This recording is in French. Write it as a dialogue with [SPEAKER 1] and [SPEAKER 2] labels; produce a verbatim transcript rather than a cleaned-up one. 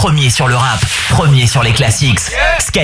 [SPEAKER 1] Premier sur le rap, premier sur les classiques. Sky